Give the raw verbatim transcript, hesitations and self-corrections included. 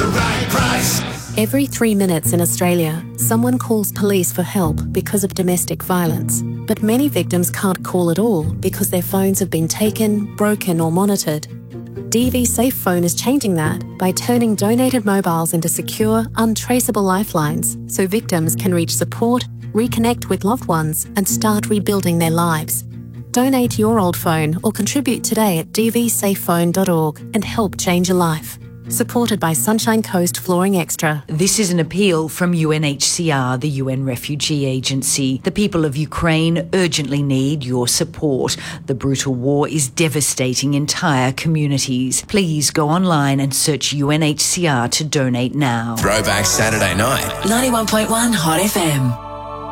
the right price. Every three minutes in Australia, someone calls police for help because of domestic violence. But many victims can't call at all because their phones have been taken, broken or monitored. D V Safe Phone is changing that by turning donated mobiles into secure, untraceable lifelines so victims can reach support, reconnect with loved ones and start rebuilding their lives. Donate your old phone or contribute today at d v safe phone dot org and help change a life. Supported by Sunshine Coast Flooring Extra. This is an appeal from U N H C R, the U N Refugee Agency. The people of Ukraine urgently need your support. The brutal war is devastating entire communities. Please go online and search U N H C R to donate now. Throwback Saturday night. ninety-one point one Hot F M.